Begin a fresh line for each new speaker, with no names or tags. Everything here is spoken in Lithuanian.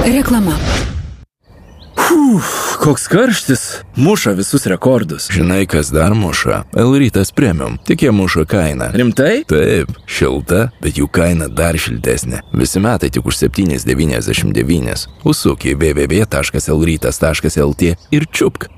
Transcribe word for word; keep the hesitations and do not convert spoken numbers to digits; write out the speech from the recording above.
Reklama.
Uf, koks karštis. Muša visus rekordus.
Žinai, kas dar muša? L-rytas premium. Tik jie muša kainą.
Rimtai?
Taip, šilta, bet jų kaina dar šiltesnė. Visi metai tik už septyni devyniasdešimt devyni. Užsuk į w w w taškas l rytas taškas l t ir čiupk.